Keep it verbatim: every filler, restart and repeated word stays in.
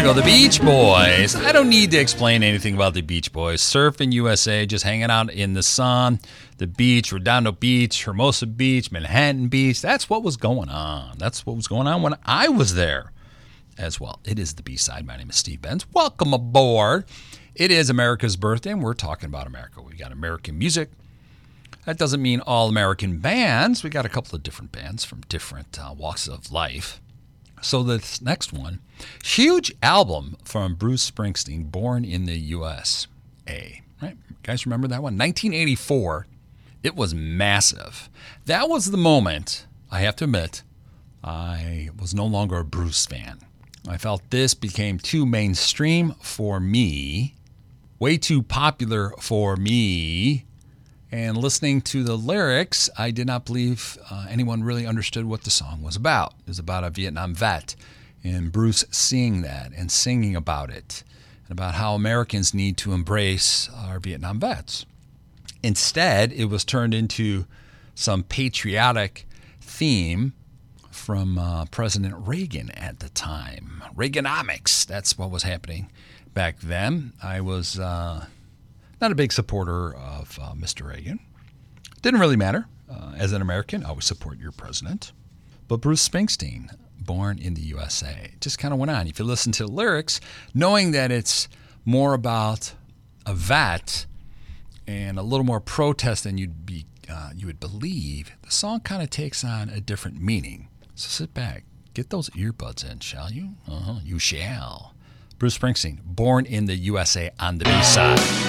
go. The Beach Boys. I don't need to explain anything about the Beach Boys. Surfing U S A, just hanging out in the sun, the beach, Redondo Beach, Hermosa Beach, Manhattan Beach. That's what was going on. That's what was going on when I was there as well. It is the B-side. My name is Steve Benz. Welcome aboard. It is America's birthday, and we're talking about America. We got American music. That doesn't mean all American bands. We got a couple of different bands from different uh, walks of life. So this next one, huge album from Bruce Springsteen, Born in the U S A. Right? Guys remember that one? nineteen eighty-four. It was massive. That was the moment, I have to admit, I was no longer a Bruce fan. I felt this became too mainstream for me, way too popular for me. And listening to the lyrics, I did not believe uh, anyone really understood what the song was about. It was about a Vietnam vet, and Bruce seeing that and singing about it, and about how Americans need to embrace our Vietnam vets. Instead, it was turned into some patriotic theme from uh, President Reagan at the time. Reaganomics, that's what was happening back then. I was... Uh, Not a big supporter of uh, Mister Reagan. Didn't really matter. Uh, as an American, I always support your president. But Bruce Springsteen, Born in the U S A, just kind of went on. If you listen to the lyrics, knowing that it's more about a vet and a little more protest than you'd be, uh, you would believe, the song kind of takes on a different meaning. So sit back, get those earbuds in, shall you? Uh-huh, you shall. Bruce Springsteen, Born in the U S A on the B-side.